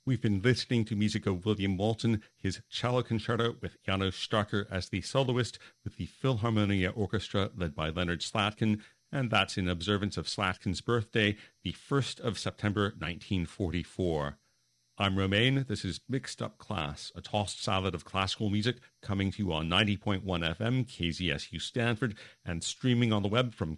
We've been listening to music of William Walton, his cello concerto with Janos Starker as the soloist, with the Philharmonia Orchestra led by Leonard Slatkin, and that's in observance of Slatkin's birthday, the 1st of September 1944. I'm Romain. This is Mixed Up Class, a tossed salad of classical music coming to you on 90.1 FM, KZSU Stanford, and streaming on the web from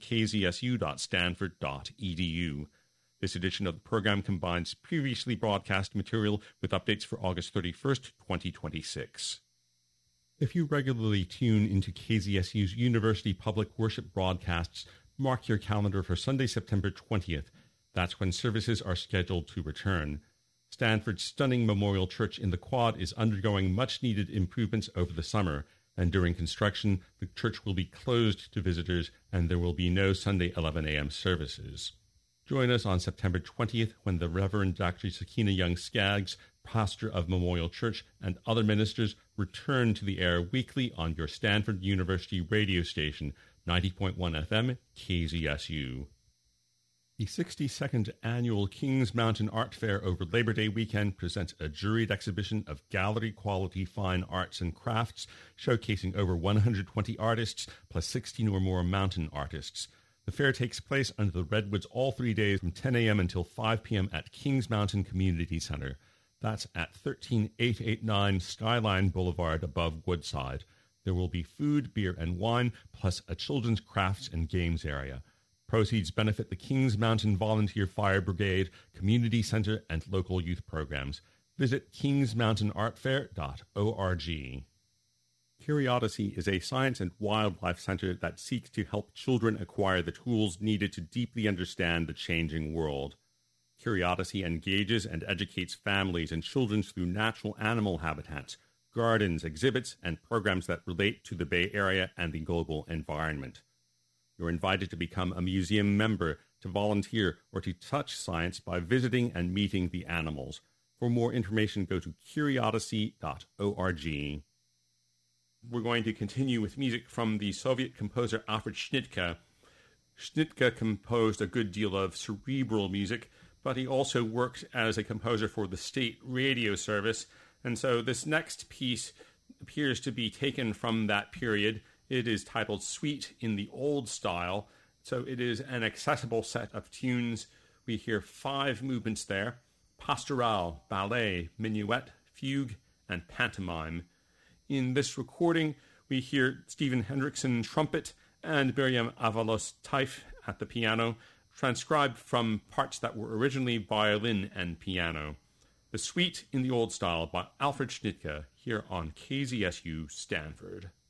kzsu.stanford.edu. This edition of the program combines previously broadcast material with updates for August 31st, 2026. If you regularly tune into KZSU's University Public Worship broadcasts, mark your calendar for Sunday, September 20th. That's when services are scheduled to return. Stanford's stunning Memorial Church in the Quad is undergoing much-needed improvements over the summer, and during construction, the church will be closed to visitors, and there will be no Sunday 11 a.m. services. Join us on September 20th when the Reverend Dr. Sakina Young-Skaggs, pastor of Memorial Church, and other ministers return to the air weekly on your Stanford University radio station, 90.1 FM, KZSU. The 62nd Annual Kings Mountain Art Fair over Labor Day weekend presents a juried exhibition of gallery-quality fine arts and crafts, showcasing over 120 artists, plus 16 or more mountain artists. The fair takes place under the Redwoods all 3 days from 10 a.m. until 5 p.m. at Kings Mountain Community Center. That's at 13889 Skyline Boulevard above Woodside. There will be food, beer, and wine, plus a children's crafts and games area. Proceeds benefit the Kings Mountain Volunteer Fire Brigade, Community Center, and local youth programs. Visit kingsmountainartfair.org. Curiosity is a science and wildlife center that seeks to help children acquire the tools needed to deeply understand the changing world. Curiosity engages and educates families and children through natural animal habitats, gardens, exhibits, and programs that relate to the Bay Area and the global environment. You're invited to become a museum member, to volunteer, or to touch science by visiting and meeting the animals. For more information, go to curiosity.org. We're going to continue with music from the Soviet composer Alfred Schnittke. Schnittke composed a good deal of cerebral music, but he also worked as a composer for the state radio service, and so this next piece appears to be taken from that period. It is titled Suite in the Old Style, so it is an accessible set of tunes. We hear 5 movements there: pastoral, ballet, minuet, fugue, and pantomime. In this recording, we hear Stephen Hendrickson trumpet and Miriam Avalos Taif at the piano, transcribed from parts that were originally violin and piano. The Suite in the Old Style by Alfred Schnittke, here on KZSU Stanford.